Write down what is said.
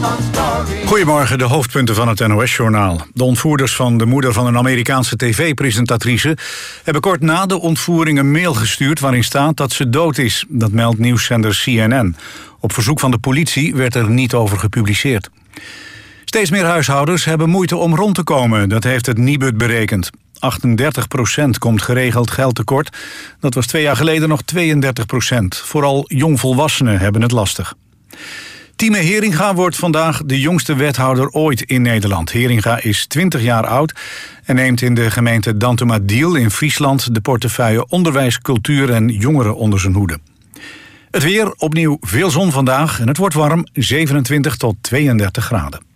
Goedemorgen, de hoofdpunten van het NOS-journaal. De ontvoerders van de moeder van een Amerikaanse tv-presentatrice hebben kort na de ontvoering een mail gestuurd waarin staat dat ze dood is. Dat meldt nieuwszender CNN. Op verzoek van de politie werd er niet over gepubliceerd. Steeds meer huishoudens hebben moeite om rond te komen. Dat heeft het Nibud berekend. 38% komt geregeld geld tekort. Dat was 2 jaar geleden nog 32%. Vooral jongvolwassenen hebben het lastig. Time Heringa wordt vandaag de jongste wethouder ooit in Nederland. Heringa is 20 jaar oud en neemt in de gemeente Dantumadil in Friesland de portefeuille onderwijs, cultuur en jongeren onder zijn hoede. Het weer, opnieuw veel zon vandaag en het wordt warm, 27 tot 32 graden.